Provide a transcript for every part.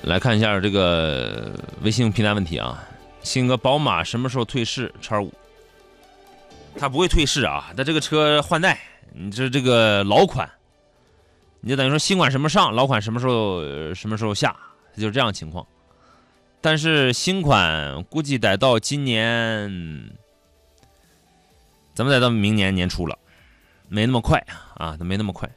来看一下这个微信平台问题啊。鑫哥，宝马什么时候退市？X5，它不会退市啊，它这个车换代，你这个老款，你就等于说新款什么上，老款什么时候下，就是这样情况。但是新款估计得到今年，咱们得到明年年初了，没那么快啊，没那么快。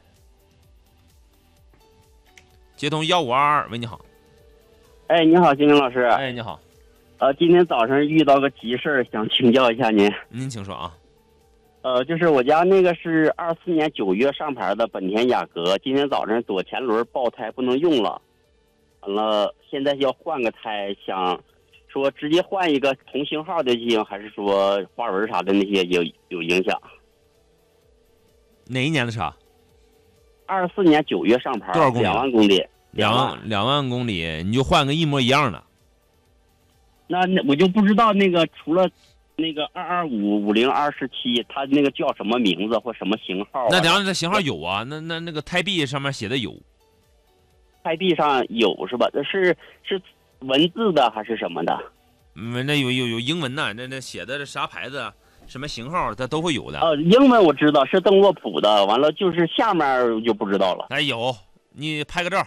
接通1522，喂，你好。 哎，你好，金明老师。 哎，你好。 今天早上遇到个急事儿，想请教一下您。 您请说啊。 就是我家那个是24年9月上牌的本田雅阁，今天早上左前轮爆胎不能用了，完了现在要换个胎，想说直接换一个同型号的就行，还是说花纹啥的那些有影响？ 哪一年的车 ？24年9月上牌， 多少公里 ？2万公里。 2万公里，你就换个一模一样的。 那我就不知道那个除了那个2255027，它那个叫什么名字或什么型号？ 那当然，这型号有啊，那个胎壁上面写的有。 胎壁上有是吧？这是文字的还是什么的？ 那有英文的，那写的是啥牌子、什么型号，它都会有的。 英文我知道是邓洛普的，完了就是下面就不知道了。 哎，有，你拍个照。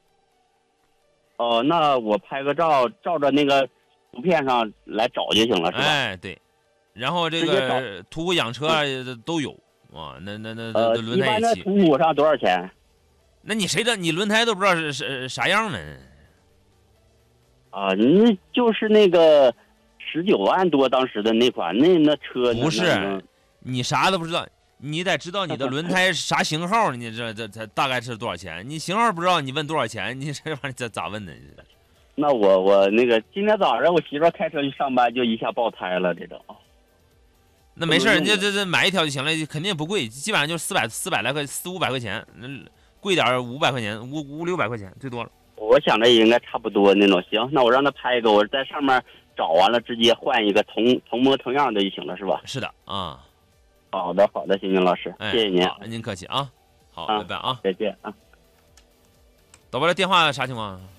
那我拍个照，照着那个图片上来找就行了，是吧？ 哎，对。然后这个途虎养车都有啊，那轮胎也齐。 一般的途虎上多少钱？ 那你谁的？你轮胎都不知道是啥样的。 那就是那个19万多当时的那款，那车不是，你啥都不知道，你得知道你的轮胎啥型号，你这大概是多少钱？你型号不知道，你问多少钱？你这玩意儿咋问呢？ 那我那个今天早上我媳妇开车去上班，就一下爆胎了，这种。 那没事，人家这买一条就行了，肯定不贵，基本上就400来块，400-500块钱，贵点500块钱，500-600块钱最多了。 我想着也应该差不多那种。行，那我让他拍一个，我在上面找完了直接换一个同模同样的就行了，是吧？ 是的啊。 好的，鑫鑫老师，谢谢您。 您客气啊。好，拜拜啊， 再见啊。 导播的电话啥情况？